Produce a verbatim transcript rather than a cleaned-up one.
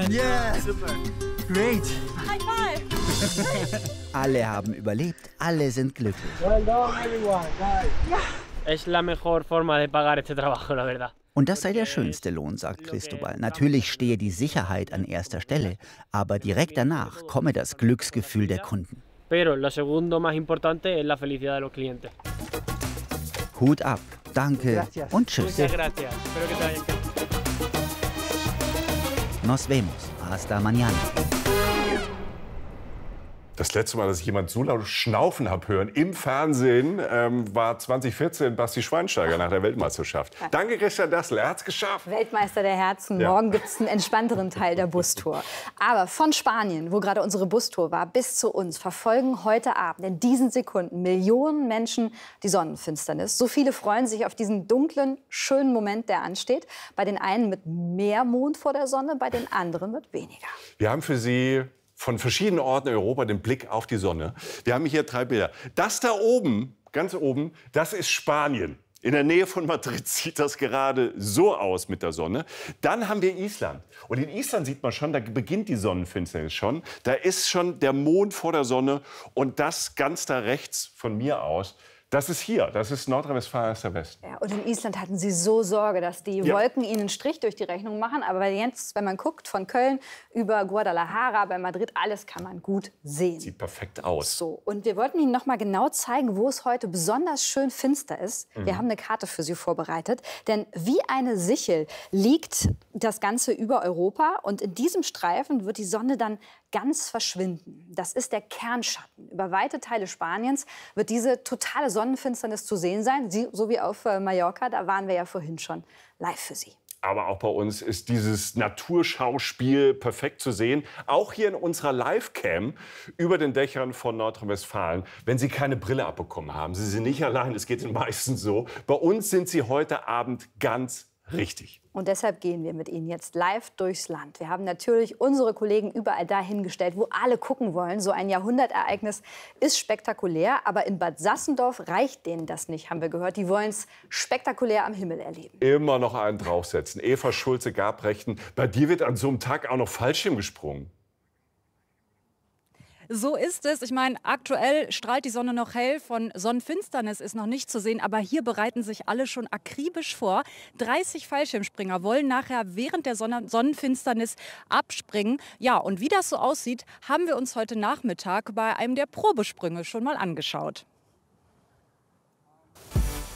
Yeah! Super. Great! High five! Alle haben überlebt, alle sind glücklich. Well done, everyone. Nice. Es la mejor forma de pagar este trabajo, la verdad. Und das sei der schönste Lohn, sagt Cristobal. Natürlich stehe die Sicherheit an erster Stelle, aber direkt danach komme das Glücksgefühl der Kunden. Pero lo segundo más importante es la felicidad de los clientes. Hut ab, danke und tschüss. Muchas gracias. Espero que te vaya bien. Nos vemos. Hasta mañana. Das letzte Mal, dass ich jemand so laut schnaufen habe hören im Fernsehen, ähm, war zwanzig vierzehn Basti Schweinsteiger nach der Weltmeisterschaft. Ja. Danke, Christian Dassel, er hat's geschafft. Weltmeister der Herzen. Ja. Morgen gibt es einen entspannteren Teil der Bustour. Aber von Spanien, wo gerade unsere Bustour war, bis zu uns verfolgen heute Abend in diesen Sekunden Millionen Menschen die Sonnenfinsternis. So viele freuen sich auf diesen dunklen, schönen Moment, der ansteht. Bei den einen mit mehr Mond vor der Sonne, bei den anderen mit weniger. Wir haben für Sie von verschiedenen Orten in Europa den Blick auf die Sonne. Wir haben hier drei Bilder. Das da oben, ganz oben, das ist Spanien. In der Nähe von Madrid sieht das gerade so aus mit der Sonne. Dann haben wir Island. Und in Island sieht man schon, da beginnt die Sonnenfinsternis schon. Da ist schon der Mond vor der Sonne. Und das ganz da rechts von mir aus, das ist hier, das ist Nordrhein-Westfalen, das ist der Westen. Ja, und in Island hatten sie so Sorge, dass die Ja. Wolken ihnen einen Strich durch die Rechnung machen. Aber jetzt, wenn man guckt, von Köln über Guadalajara, bei Madrid, alles kann man gut sehen. Sieht perfekt aus. So, und wir wollten Ihnen noch mal genau zeigen, wo es heute besonders schön finster ist. Mhm. Wir haben eine Karte für Sie vorbereitet. Denn wie eine Sichel liegt das Ganze über Europa. Und in diesem Streifen wird die Sonne dann ganz verschwinden. Das ist der Kernschatten. Über weite Teile Spaniens wird diese totale Sonnenfinsternis zu sehen sein. Sie, so wie auf äh, Mallorca, da waren wir ja vorhin schon live für Sie. Aber auch bei uns ist dieses Naturschauspiel perfekt zu sehen. Auch hier in unserer Live-Cam über den Dächern von Nordrhein-Westfalen. Wenn Sie keine Brille abbekommen haben, Sie sind nicht allein, es geht den meisten so. Bei uns sind Sie heute Abend ganz richtig. Und deshalb gehen wir mit Ihnen jetzt live durchs Land. Wir haben natürlich unsere Kollegen überall dahingestellt, wo alle gucken wollen. So ein Jahrhundertereignis ist spektakulär. Aber in Bad Sassendorf reicht denen das nicht, haben wir gehört. Die wollen es spektakulär am Himmel erleben. Immer noch einen draufsetzen. Eva Schulze-Garbrechten, bei dir wird an so einem Tag auch noch Fallschirm gesprungen. So ist es. Ich meine, aktuell strahlt die Sonne noch hell. Von Sonnenfinsternis ist noch nicht zu sehen. Aber hier bereiten sich alle schon akribisch vor. dreißig Fallschirmspringer wollen nachher während der Sonne Sonnenfinsternis abspringen. Ja, und wie das so aussieht, haben wir uns heute Nachmittag bei einem der Probesprünge schon mal angeschaut.